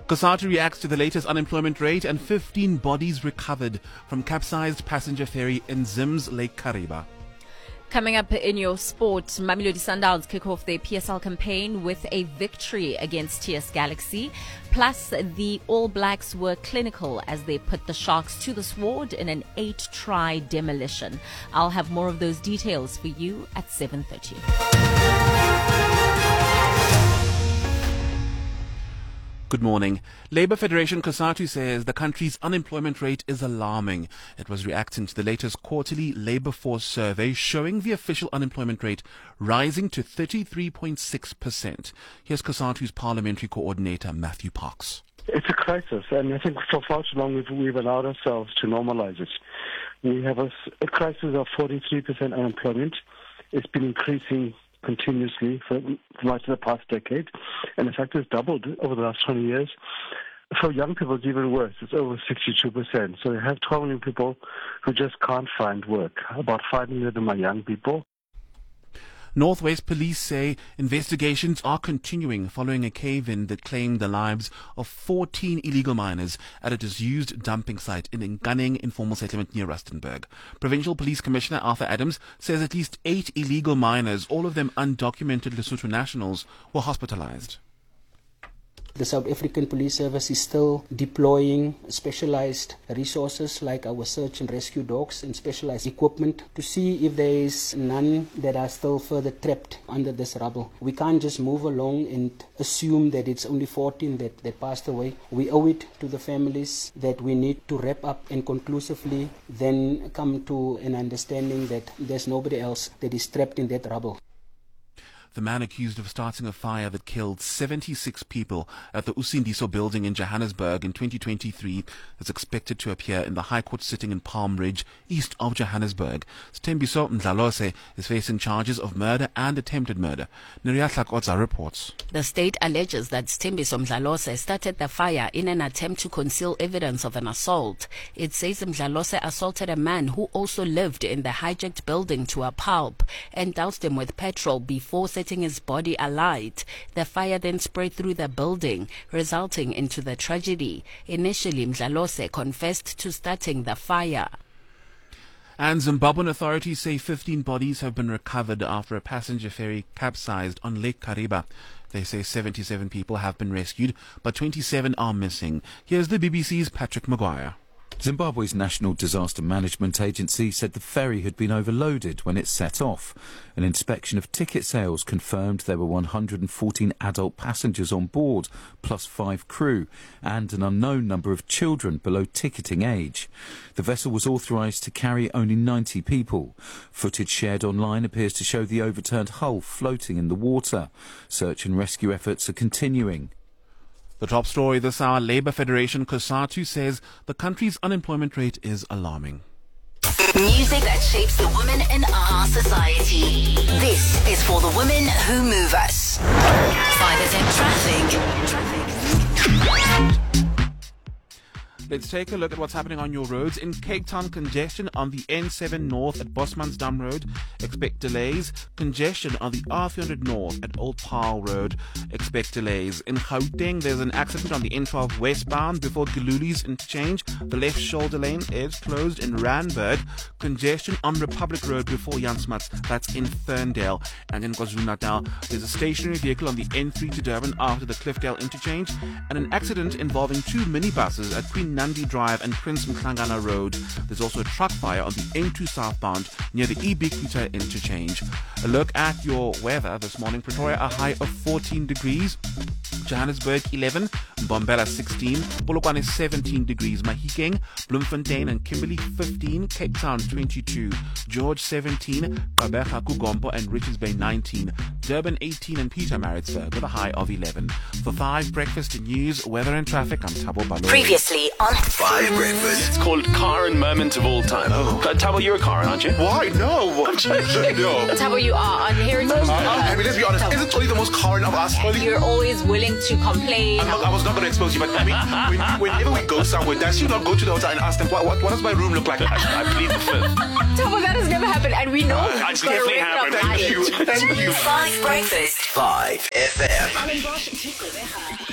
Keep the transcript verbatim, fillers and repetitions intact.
COSATU reacts to the latest unemployment rate and fifteen bodies recovered from capsized passenger ferry in Zim's Lake Kariba. Coming up in your sport, Mamelodi Sundowns kick off their P S L campaign with a victory against T S Galaxy. Plus, the All Blacks were clinical as they put the Sharks to the sword in an eight-try demolition. I'll have more of those details for you at seven thirty. Good morning. Labour Federation COSATU says the country's unemployment rate is alarming. It was reacting to the latest quarterly labour force survey showing the official unemployment rate rising to thirty-three point six percent. Here's COSATU's parliamentary coordinator, Matthew Parks. It's a crisis, and I think for far too long we've, we've allowed ourselves to normalize it. We have a, a crisis of forty-three percent unemployment. It's been increasing continuously for much of the past decade, and in fact it's doubled over the last twenty years. For young people it's even worse, it's over sixty-two percent. So you have twelve million people who just can't find work. About five million of them are young people. Northwest Police say investigations are continuing following a cave-in that claimed the lives of fourteen illegal miners at a disused dumping site in Nkaneng informal settlement near Rustenburg. Provincial Police Commissioner Arthur Adams says at least eight illegal miners, all of them undocumented Lesotho nationals, were hospitalized. The South African Police Service is still deploying specialized resources like our search and rescue dogs and specialized equipment to see if there is none that are still further trapped under this rubble. We can't just move along and assume that it's only fourteen that, that passed away. We owe it to the families that we need to wrap up and conclusively then come to an understanding that there's nobody else that is trapped in that rubble. The man accused of starting a fire that killed seventy-six people at the Usindiso building in Johannesburg in twenty twenty-three is expected to appear in the High Court sitting in Palm Ridge, east of Johannesburg. Sthembiso Mdlalose is facing charges of murder and attempted murder. Neriatla Kotza reports. The state alleges that Sthembiso Mdlalose started the fire in an attempt to conceal evidence of an assault. It says Mdlalose assaulted a man who also lived in the hijacked building to a pulp and doused him with petrol before setting his body alight. The fire then spread through the building, resulting into the tragedy. Initially, Mdlalose confessed to starting the fire. And Zimbabwean authorities say fifteen bodies have been recovered after a passenger ferry capsized on Lake Kariba. They say seventy-seven people have been rescued, but twenty-seven are missing. Here's the B B C's Patrick Maguire. Zimbabwe's National Disaster Management Agency said the ferry had been overloaded when it set off. An inspection of ticket sales confirmed there were one hundred fourteen adult passengers on board, plus five crew, and an unknown number of children below ticketing age. The vessel was authorised to carry only ninety people. Footage shared online appears to show the overturned hull floating in the water. Search and rescue efforts are continuing. The top story this hour, Labour Federation COSATU says the country's unemployment rate is alarming. Music that shapes the women in our society. This is for the women who move us. five S M Traffic. Let's take a look at what's happening on your roads. In Cape Town, congestion on the N seven North at Bosmansdam Road. Expect delays. Congestion on the R three hundred North at Old Paarl Road. Expect delays. In Gauteng, there's an accident on the N twelve westbound before Giluli's interchange. The left shoulder lane is closed in Randburg. Congestion on Republic Road before Jan Smuts. That's in Ferndale. And in KwaZulu-Natal, there's a stationary vehicle on the N three to Durban after the Cliffdale interchange. And an accident involving two minibuses at Queen Nandi Drive and Prince Mhlangana Road. There's also a truck fire on the N two southbound near the Ubiquita interchange. A look at your weather this morning. Pretoria, a high of fourteen degrees. Johannesburg, eleven. Mbombela, sixteen. Polokwane, seventeen degrees. Mahikeng, Bloemfontein and Kimberley, fifteen. Cape Town, twenty-two. George, seventeen. Gqeberha, Kugompo and Richards Bay, nineteen. Durban, eighteen and Pietermaritzburg with a high of eleven. For five breakfast news, weather and traffic, I'm Thabo Baloyi. Previously on Five Breakfast. It's called Karen Moment of All Time. Oh. Uh, Thabo, you're a Karen, aren't you? Why? No. I'm joking. No. Thabo, you are on Heritage. Uh, I mean, let's be honest. Isn't Tolly the most Karen of us? Tolly? You're always willing to complain. I'm not, I was not going to expose you, but I mean, when, whenever we go somewhere, does you not go to the hotel and ask them, what, what, what does my room look like? I, I plead the fifth. Thabo, that has never happened, and we know Uh, it's definitely happened. Thank you. Thank you. Five Breakfast. Five F M.